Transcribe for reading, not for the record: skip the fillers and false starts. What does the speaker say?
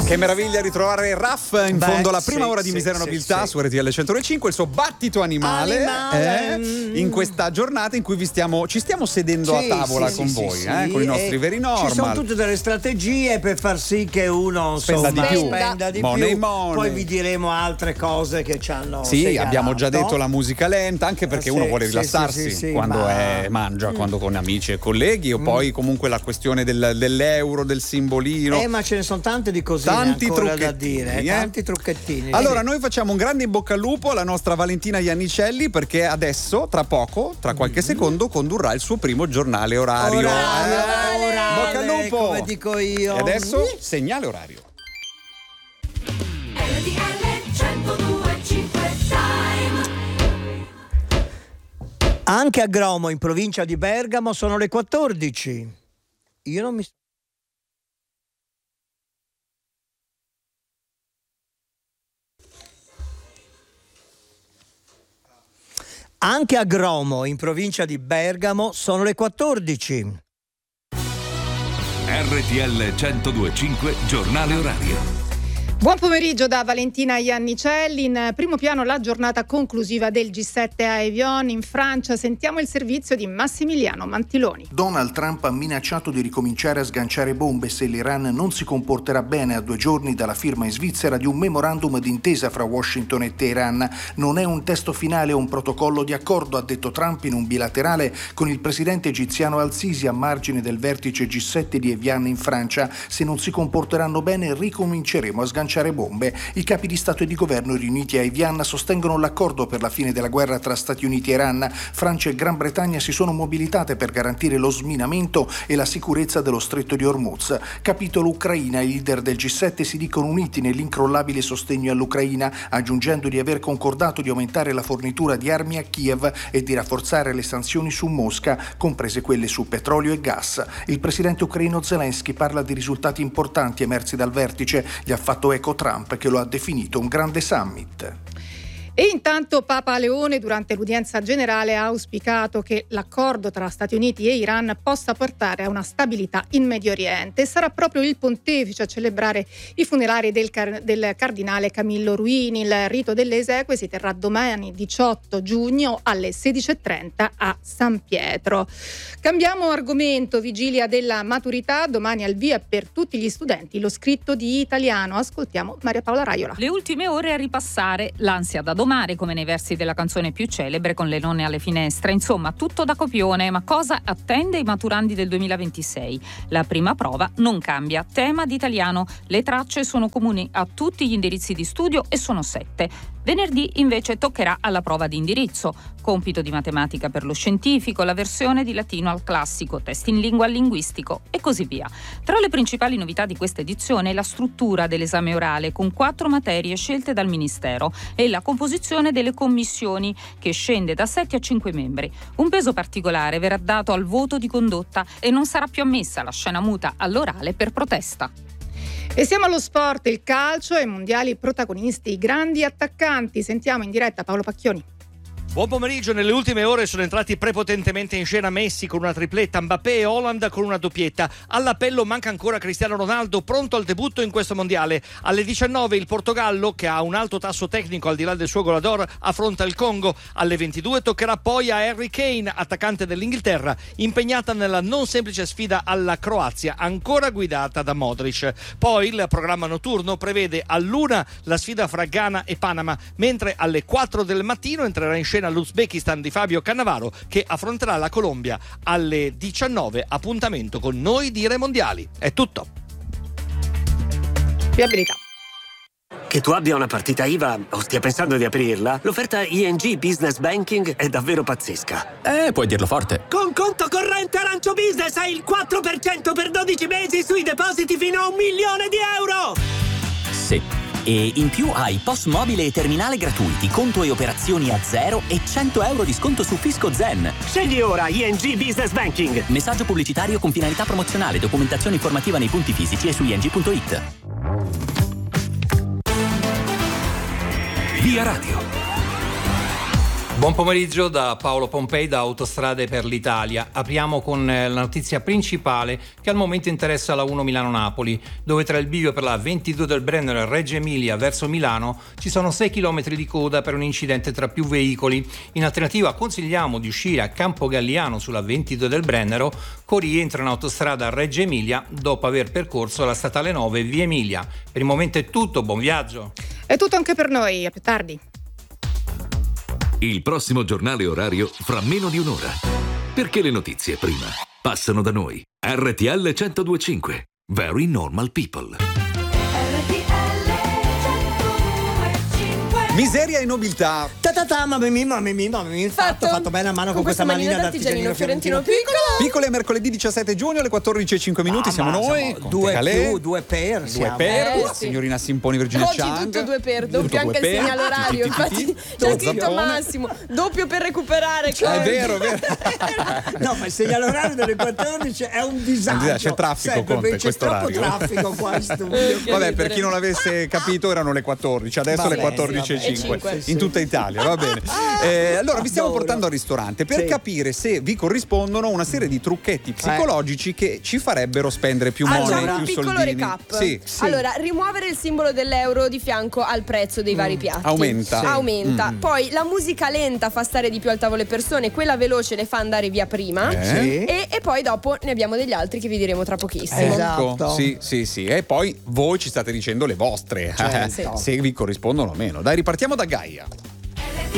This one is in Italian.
Che meraviglia ritrovare Raff in fondo alla prima ora di Misera Nobiltà su RTL 105, il suo battito animale. In questa giornata in cui ci stiamo sedendo a tavola con voi, con i nostri veri normal. Ci sono tutte delle strategie per far sì che uno spenda di più. Money. Poi vi diremo altre cose che ci hanno segalato. Abbiamo già detto la musica lenta, anche perché uno vuole rilassarsi quando mangia, quando con amici e colleghi, o poi comunque la questione dell'euro, del simbolino. Ma ce ne sono tante di così. Tanti trucchettini da dire, tanti trucchettini. Allora, noi facciamo un grande in bocca al lupo alla nostra Valentina Iannicelli, perché adesso, tra qualche secondo, condurrà il suo primo giornale orario. Bocca al lupo! Come dico io. E adesso, segnale orario. Anche a Gromo, in provincia di Bergamo, sono le 14. Io non mi Anche a Gromo, in provincia di Bergamo, sono le 14. RTL 102.5, giornale orario. Buon pomeriggio da Valentina Iannicelli. In primo piano la giornata conclusiva del G7 a Evian in Francia. Sentiamo il servizio di Massimiliano Mantiloni. Donald Trump ha minacciato di ricominciare a sganciare bombe se l'Iran non si comporterà bene a 2 giorni dalla firma in Svizzera di un memorandum d'intesa fra Washington e Teheran. Non è un testo finale o un protocollo di accordo, ha detto Trump in un bilaterale con il presidente egiziano Al-Sisi a margine del vertice G7 di Evian in Francia. Se non si comporteranno bene ricominceremo a sganciare bombe. I capi di Stato e di governo riuniti a Evian sostengono l'accordo per la fine della guerra tra Stati Uniti e Iran. Francia e Gran Bretagna si sono mobilitate per garantire lo sminamento e la sicurezza dello stretto di Hormuz. Capitolo Ucraina, i leader del G7 si dicono uniti nell'incrollabile sostegno all'Ucraina, aggiungendo di aver concordato di aumentare la fornitura di armi a Kiev e di rafforzare le sanzioni su Mosca, comprese quelle su petrolio e gas. Il presidente ucraino Zelensky parla di risultati importanti emersi dal vertice. Gli ha fatto eco Trump, che lo ha definito un grande summit. E intanto Papa Leone durante l'udienza generale ha auspicato che l'accordo tra Stati Uniti e Iran possa portare a una stabilità in Medio Oriente. Sarà proprio il pontefice a celebrare i funerali del cardinale Camillo Ruini. Il rito delle esequie si terrà domani 18 giugno alle 16:30 a San Pietro. Cambiamo argomento, vigilia della maturità, domani al via per tutti gli studenti lo scritto di italiano. Ascoltiamo Maria Paola Raiola. Le ultime ore a ripassare, l'ansia da domare, come nei versi della canzone più celebre, con le nonne alle finestre. Insomma, tutto da copione. Ma cosa attende i maturandi del 2026? La prima prova non cambia. Tema di italiano. Le tracce sono comuni a tutti gli indirizzi di studio e sono 7. Venerdì invece toccherà alla prova di indirizzo. Compito di matematica per lo scientifico, la versione di latino al classico, test in lingua al linguistico e così via. Tra le principali novità di questa edizione è la struttura dell'esame orale con 4 materie scelte dal Ministero e la composizione delle commissioni, che scende da 7 a 5 membri. Un peso particolare verrà dato al voto di condotta e non sarà più ammessa la scena muta all'orale per protesta. E siamo allo sport, il calcio e i mondiali protagonisti, i grandi attaccanti. Sentiamo in diretta Paolo Pacchioni. Buon pomeriggio. Nelle ultime ore sono entrati prepotentemente in scena Messi con una tripletta, Mbappé e Haaland con una doppietta. All'appello manca ancora Cristiano Ronaldo, pronto al debutto in questo mondiale. Alle 19 il Portogallo, che ha un alto tasso tecnico al di là del suo goleador, affronta il Congo. Alle 22 toccherà poi a Harry Kane, attaccante dell'Inghilterra, impegnata nella non semplice sfida alla Croazia, ancora guidata da Modric. Poi il programma notturno prevede all'1 la sfida fra Ghana e Panama, mentre alle 4 del mattino entrerà in scena l'Uzbekistan di Fabio Cannavaro, che affronterà la Colombia. Alle 19 appuntamento con Noi Dire Mondiali. È tutto. Viabilità. Che tu abbia una partita IVA o stia pensando di aprirla, l'offerta ING Business Banking è davvero pazzesca. Puoi dirlo forte. Con conto corrente Arancio Business hai il 4% per 12 mesi sui depositi fino a €1.000.000. Sì. E in più hai POS mobile e terminale gratuiti, conto e operazioni a zero e €100 di sconto su Fisco Zen. Scegli ora ING Business Banking. Messaggio pubblicitario con finalità promozionale. Documentazione informativa nei punti fisici e su ing.it. Via Radio. Buon pomeriggio da Paolo Pompei da Autostrade per l'Italia. Apriamo con la notizia principale che al momento interessa la 1 Milano-Napoli, dove tra il bivio per la 22 del Brennero e Reggio Emilia verso Milano ci sono 6 km di coda per un incidente tra più veicoli. In alternativa consigliamo di uscire a Campo Galliano sulla 22 del Brennero, con rientro in autostrada a Reggio Emilia dopo aver percorso la statale 9 via Emilia. Per il momento è tutto, buon viaggio. È tutto anche per noi, a più tardi. Il prossimo giornale orario fra meno di un'ora. Perché le notizie prima passano da noi. RTL 102.5. Very normal people. Miseria e nobiltà. Fatto bene a mano con questa manina d'artigianino fiorentino piccolo. Piccole, mercoledì 17 giugno alle 14:05. Siamo noi. Due Calè. più, due per. Due per. Signorina Simponi, Virginia Oggi Chang. tutto 2 per, doppio anche il segnale orario. Infatti c'è scritto Massimo, doppio per recuperare. È vero, è vero. No, ma il segnale orario delle 14 è un disagio. C'è traffico, sempre, Conte, c'è questo troppo orario. traffico qua in studio. Vabbè, per chi non l'avesse capito, erano le 14, adesso le 14:05 in tutta Italia, va bene. Allora vi stiamo portando al ristorante per capire se vi corrispondono una serie di trucchetti psicologici che ci farebbero spendere più money, Allora, più un piccolo soldini. recap. Sì. Allora, rimuovere il simbolo dell'euro di fianco al prezzo dei vari piatti. Aumenta. Aumenta. Poi la musica lenta fa stare di più al tavolo le persone, quella veloce le fa andare via prima. E poi dopo ne abbiamo degli altri che vi diremo tra pochissimo. Esatto. Sì. E poi voi ci state dicendo le vostre, se vi corrispondono o meno. Dai, ripartiamo da Gaia.